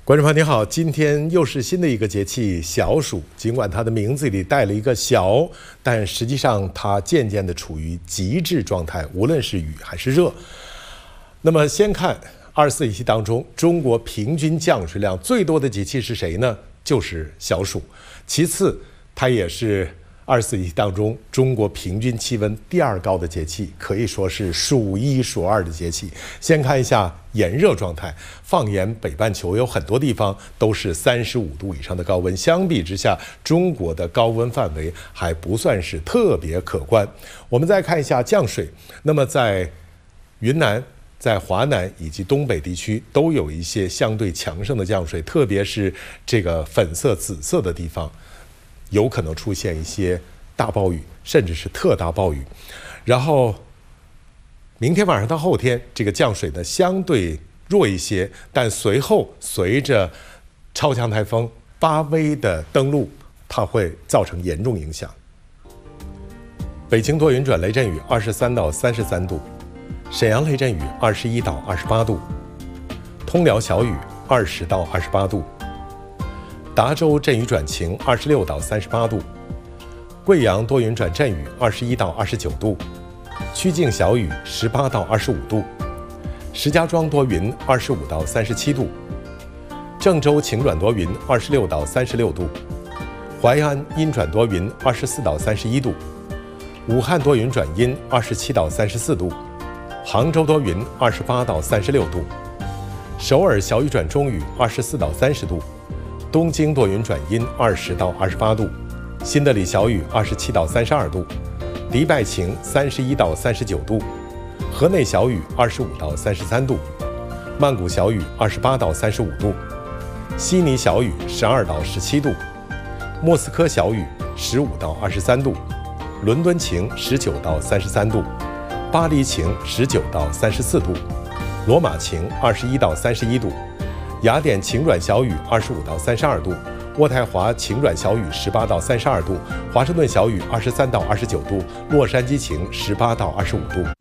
观众朋友您好，今天又是新的一个节气小暑。尽管它的名字里带了一个小，但实际上它渐渐的处于极致状态，无论是雨还是热。那么先看24节气当中，中国平均降水量最多的节气是谁呢？就是小暑。其次，它也是24节气当中中国平均气温第二高的节气，可以说是数一数二的节气。先看一下炎热状态，放眼北半球有很多地方都是35度以上的高温，相比之下，中国的高温范围还不算是特别可观。我们再看一下降水，那么在云南、在华南以及东北地区都有一些相对强盛的降水，特别是这个粉色、紫色的地方，有可能出现一些大暴雨，甚至是特大暴雨。然后明天晚上到后天，这个降水呢相对弱一些，但随后随着超强台风巴威的登陆，它会造成严重影响。北京多云转雷阵雨23到33度，沈阳雷阵雨21到28度，通辽小雨20到28度，达州阵雨转晴26到38度，贵阳多云转阵雨21到29度，曲靖小雨18到25度，石家庄多云25到37度，郑州晴转多云26到36度，淮安阴转多云24到31度，武汉多云转阴27到34度，杭州多云28到36度，首尔小雨转中雨24到30度，东京多云转阴20到28度，新德里小雨27到32度，迪拜晴31到39度，河内小雨25到33度，曼谷小雨28到35度，悉尼小雨12到17度，莫斯科小雨15到23度，伦敦晴19到33度，巴黎晴19到34度，罗马晴21到31度，雅典晴转小雨25到32度，渥太华晴转小雨18到32度，华盛顿小雨23到29度，洛杉矶晴18到25度。